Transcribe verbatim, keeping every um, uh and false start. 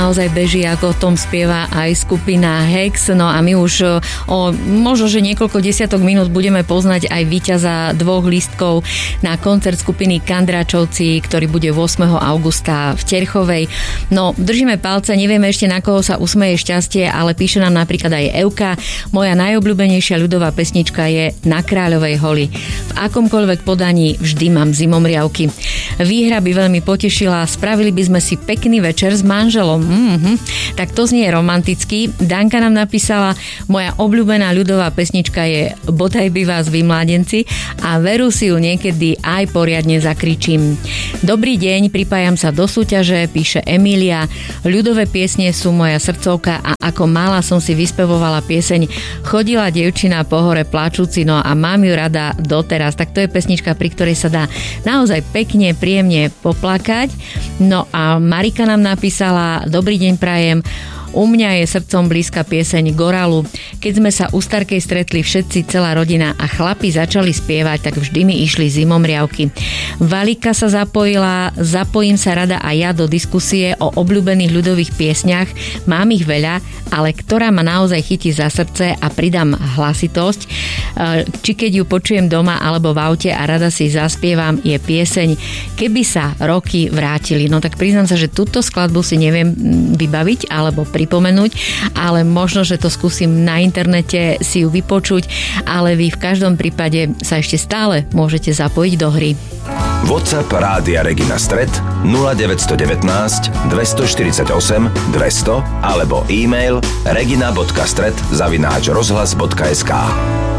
naozaj beží, ako o tom spieva aj skupina Hex. No a my už o možno, že niekoľko desiatok minút budeme poznať aj víťaza dvoch lístkov na koncert skupiny Kandračovci, ktorý bude ôsmeho augusta v Terchovej. No, držíme palce, nevieme ešte, na koho sa usmeje šťastie, ale píše nám napríklad aj Euka. Moja najobľúbenejšia ľudová pesnička je Na Kráľovej holi. V akomkoľvek podaní vždy mám zimomriavky. Výhra by veľmi potešila, spravili by sme si pekný večer s manželom. Mm-hmm. Tak to znie romanticky. Danka nám napísala, moja obľúbená ľudová pesnička je Bodaj by vás vy mládenci a veru si ju niekedy aj poriadne zakričím. Dobrý deň, pripájam sa do súťaže, píše Emília. Ľudové piesne sú moja srdcovka a ako malá som si vyspevovala pieseň Chodila dievčina po hore plačúci, no a mám ju rada doteraz. Tak to je pesnička, pri ktorej sa dá naozaj pekne, príjemne poplakať. No a Marika nám napísala, dobrý deň prajem, u mňa je srdcom blízka pieseň Goralu. Keď sme sa u Starkej stretli všetci, celá rodina a chlapi začali spievať, tak vždy mi išli zimomriavky. Valika sa zapojila, zapojím sa rada aj ja do diskusie o obľúbených ľudových piesňach. Mám ich veľa, ale ktorá ma naozaj chytí za srdce a pridám hlasitosť, či keď ju počujem doma alebo v aute a rada si zaspievam, je pieseň Keby sa roky vrátili. No tak priznám sa, že túto skladbu si neviem vybaviť alebo pripomenúť, ale možno, že to skúsim na internete si ju vypočuť, ale vy v každom prípade sa ešte stále môžete zapojiť do hry. WhatsApp Rádia Regina Stret nula deväť jedna deväť dvestoštyridsaťosem dvesto alebo e-mail regina bodka stret zavináč rozhlas bodka es ká.